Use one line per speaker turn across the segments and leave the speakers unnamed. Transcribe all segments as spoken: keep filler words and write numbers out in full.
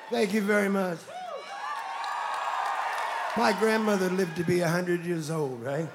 Thank you very much. My grandmother lived to be one hundred years old, right?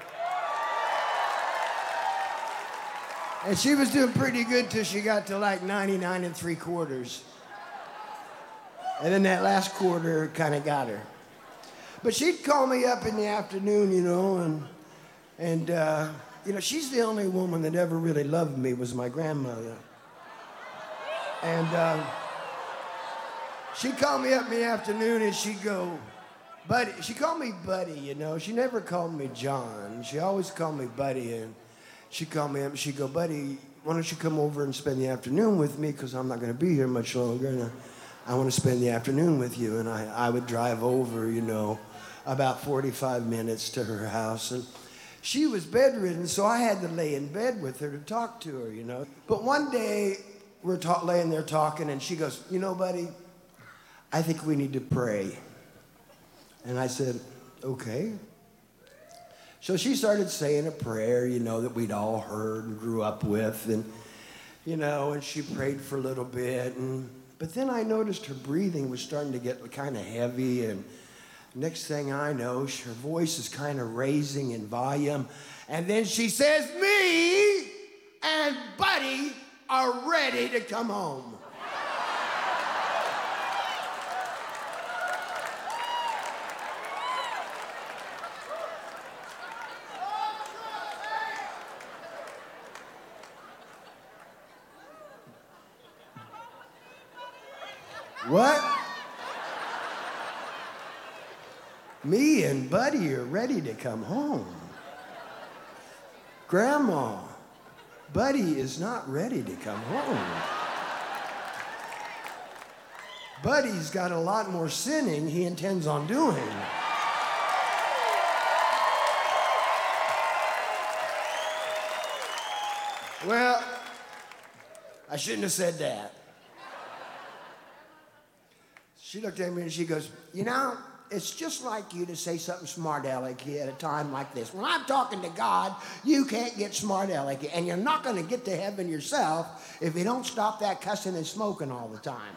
And she was doing pretty good till she got to like ninety-nine and three quarters. And then that last quarter kind of got her. But she'd call me up in the afternoon, you know, and, and uh, you know, she's the only woman that ever really loved me was my grandmother. And uh, she'd call me up in the afternoon and she'd go, Buddy, she called me Buddy, you know. She never called me John. She always called me Buddy. And she'd call me up and she'd go, Buddy, why don't you come over and spend the afternoon with me? Because I'm not going to be here much longer. And I, I want to spend the afternoon with you. And I, I would drive over, you know, about forty-five minutes to her house. And she was bedridden, so I had to lay in bed with her to talk to her, you know. But one day, we're ta- laying there talking, and she goes, you know, Buddy, I think we need to pray. And I said, okay. So she started saying a prayer, you know, that we'd all heard and grew up with. And, you know, and she prayed for a little bit. And, but then I noticed her breathing was starting to get kind of heavy. And next thing I know, her voice is kind of raising in volume. And then she says, me and Buddy are ready to come home. What? Me and Buddy are ready to come home. Grandma, Buddy is not ready to come home. Buddy's got a lot more sinning he intends on doing. Well, I shouldn't have said that. She looked at me and she goes, you know, it's just like you to say something smart-alecky at a time like this. When I'm talking to God, you can't get smart-alecky, and you're not going to get to heaven yourself if you don't stop that cussing and smoking all the time.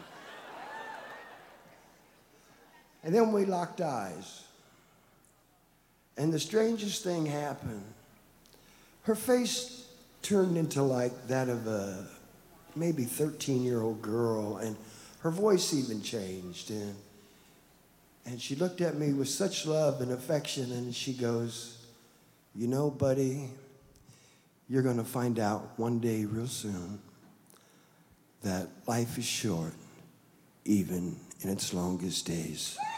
And then we locked eyes. And the strangest thing happened. Her face turned into like that of a maybe thirteen-year-old girl, and her voice even changed, and, and she looked at me with such love and affection, and she goes, you know, Buddy, you're going to find out one day real soon that life is short, even in its longest days.